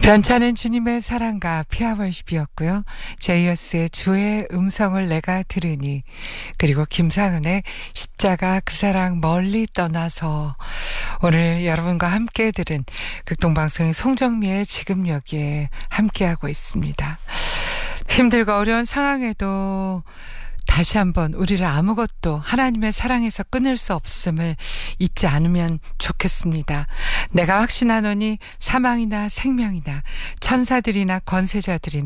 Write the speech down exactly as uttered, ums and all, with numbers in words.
변찮은 주님의 사랑과 피아월십이었고요. 제이어스의 주의 음성을 내가 들으니, 그리고 김상은의 십자가 그 사랑 멀리 떠나서. 오늘 여러분과 함께 들은 극동방송의 송정미의 지금 여기에 함께하고 있습니다. 힘들고 어려운 상황에도 다시 한번 우리를 아무것도 하나님의 사랑에서 끊을 수 없음을 잊지 않으면 좋겠습니다. 내가 확신하노니 사망이나 생명이나 천사들이나 권세자들이나